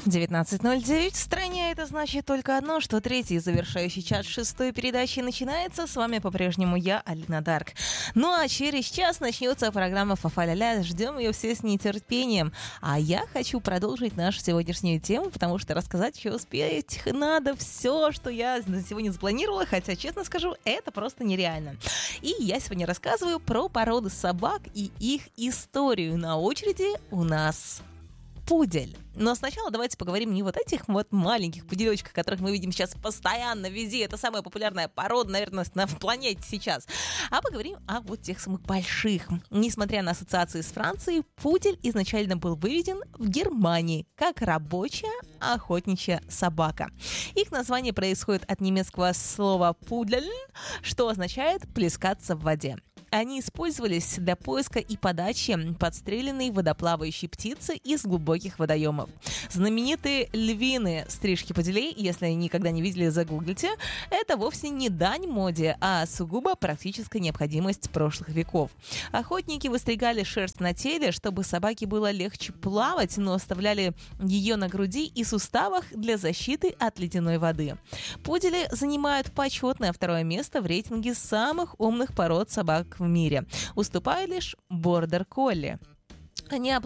19:09 в стране. Это значит только одно, что третий завершающий час шестой передачи начинается. С вами по-прежнему я, Алина Дарк. Ну а через час начнется программа «Фа-фа-ля-ля». Ждем ее все с нетерпением. А я хочу продолжить нашу сегодняшнюю тему, потому что рассказать еще успеть надо все, что я на сегодня запланировала. Хотя, честно скажу, это просто нереально. И я сегодня рассказываю про породы собак и их историю. На очереди у нас пудель. Но сначала давайте поговорим не вот этих вот маленьких пуделечках, которых мы видим сейчас постоянно везде. Это самая популярная порода, наверное, на планете сейчас. А поговорим о вот тех самых больших. Несмотря на ассоциации с Францией, пудель изначально был выведен в Германии как рабочая охотничья собака. Их название происходит от немецкого слова «пудель», что означает «плескаться в воде». Они использовались для поиска и подачи подстреленной водоплавающей птицы из глубоких водоемов. Знаменитые львиные стрижки пуделей, если никогда не видели, загуглите, это вовсе не дань моде, а сугубо практическая необходимость прошлых веков. Охотники выстригали шерсть на теле, чтобы собаке было легче плавать, но оставляли ее на груди и суставах для защиты от ледяной воды. Пудели занимают почетное второе место в рейтинге самых умных пород собак в мире, уступая лишь бордер-колли. Они